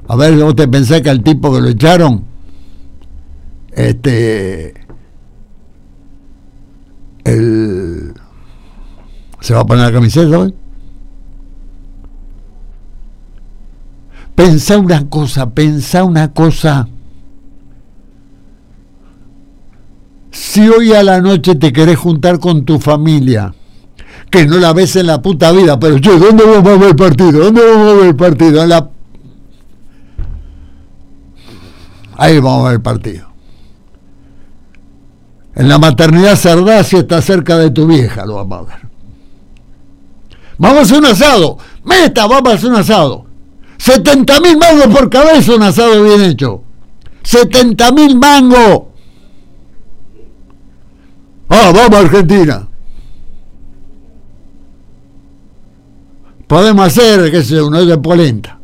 A ver, ¿vos te pensás que al tipo que lo echaron, se va a poner la camiseta hoy? Pensá una cosa. Si hoy a la noche te querés juntar con tu familia, que no la ves en la puta vida, pero che, ¿dónde vamos a ver el partido? Ahí vamos a ver el partido. En la maternidad Cerdá, si está cerca de tu vieja, lo vamos a ver. Vamos a hacer un asado. Vamos a hacer un asado. 70.000 mangos por cabeza, un asado bien hecho. 70.000 mangos. Vamos a Argentina. Podemos hacer, qué sé yo, uno de polenta.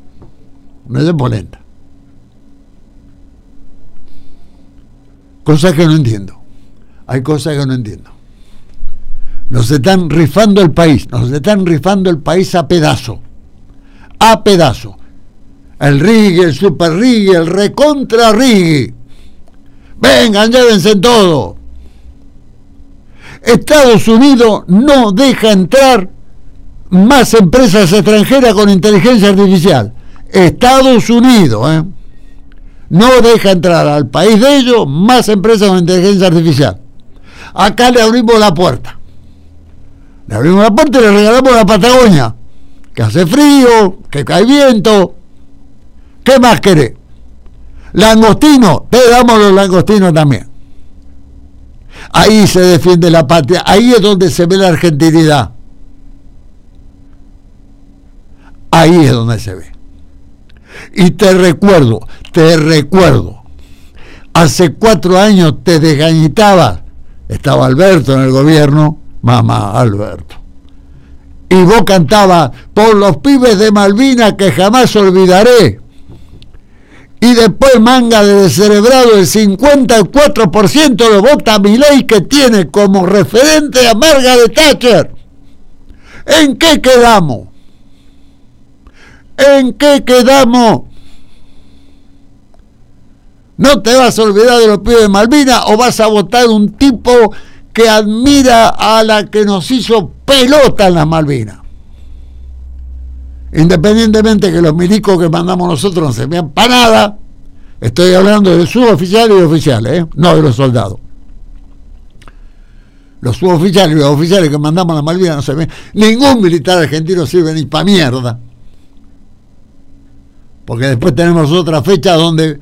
Cosas que no entiendo. Hay cosas que no entiendo. Nos están rifando el país a pedazo. El Rigui, el Super Rigui, el recontra Rigui. Vengan, llévense todo. Estados Unidos no deja entrar más empresas extranjeras con inteligencia artificial. Estados Unidos, no deja entrar al país de ellos más empresas con inteligencia artificial. Acá le abrimos la puerta. Y le regalamos la Patagonia, que hace frío, que cae viento. ¿Qué más querés? Langostino, te damos los langostinos también. Ahí se defiende la patria, ahí es donde se ve la argentinidad. Ahí es donde se ve. Y te recuerdo, hace 4 años te desgañitabas, estaba Alberto en el gobierno, mamá Alberto, y vos cantabas por los pibes de Malvinas que jamás olvidaré, y después manga de descerebrado, el 54% lo vota Milei, que tiene como referente a Margaret Thatcher. ¿En qué quedamos? ¿No te vas a olvidar de los pibes de Malvinas o vas a votar un tipo que admira a la que nos hizo pelota en las Malvinas? Independientemente que los milicos que mandamos nosotros no se vean para nada, estoy hablando de suboficiales y de oficiales, no de los soldados. Los suboficiales y los oficiales que mandamos a las Malvinas no se ven. Ningún militar argentino sirve ni pa' mierda. Porque después tenemos otra fecha donde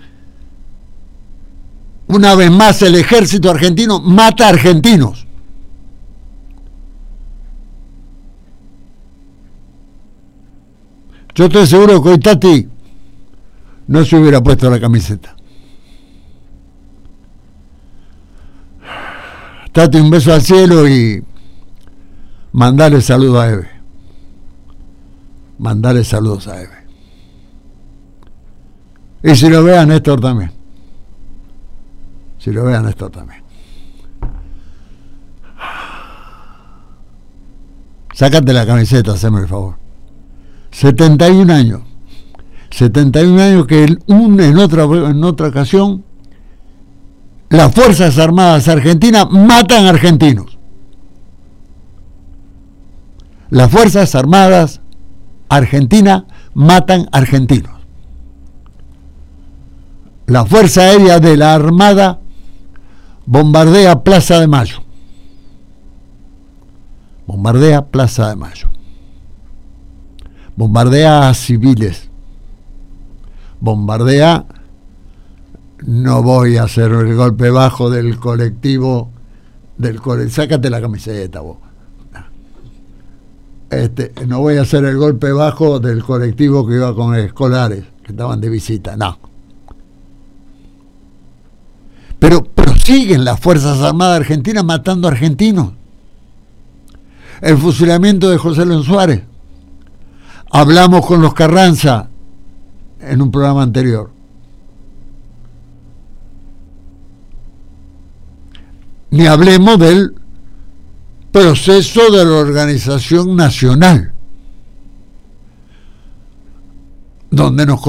una vez más el ejército argentino mata argentinos. Yo estoy seguro que hoy Tati no se hubiera puesto la camiseta. Tati, un beso al cielo y mandale saludos a Eve. Mandale saludos a Eve. Y si lo ve a Néstor también. Sácate la camiseta, haceme el favor. 71 años. 71 años que en otra ocasión las Fuerzas Armadas Argentinas matan argentinos. Las Fuerzas Armadas Argentinas matan argentinos. La Fuerza Aérea de la Armada bombardea Plaza de Mayo. Bombardea a civiles. No voy a hacer el golpe bajo del colectivo. Sácate la camiseta vos. No voy a hacer el golpe bajo del colectivo que iba con escolares que estaban de visita, no. Pero prosiguen las Fuerzas Armadas Argentinas matando argentinos. El fusilamiento de José León Suárez. Hablamos con los Carranza en un programa anterior. Ni hablemos del proceso de la organización nacional, donde nos